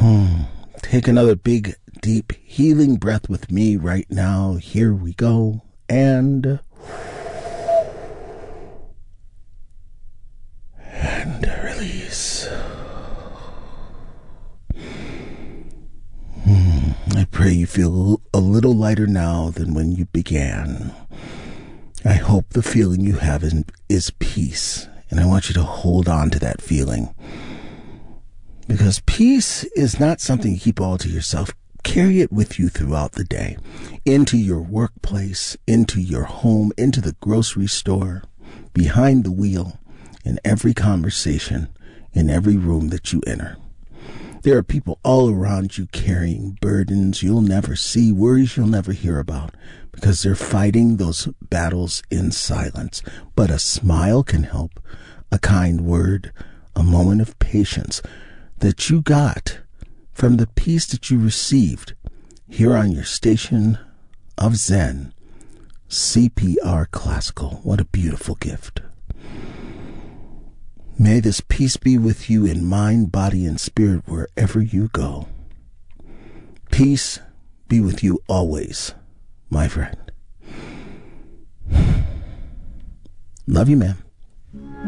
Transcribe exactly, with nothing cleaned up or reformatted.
Take another big, deep, healing breath with me right now. Here we go. And... And release. I pray you feel a little lighter now than when you began. I hope the feeling you have is, is peace. And I want you to hold on to that feeling. Because peace is not something you keep all to yourself. Carry it with you throughout the day. Into your workplace, into your home, into the grocery store, behind the wheel, in every conversation, in every room that you enter. There are people all around you carrying burdens you'll never see, worries you'll never hear about, because they're fighting those battles in silence. But a smile can help, a kind word, a moment of patience that you got from the peace that you received here on your station of Zen, C P R Classical. What a beautiful gift. May this peace be with you in mind, body, and spirit wherever you go. Peace be with you always, my friend. Love you, man.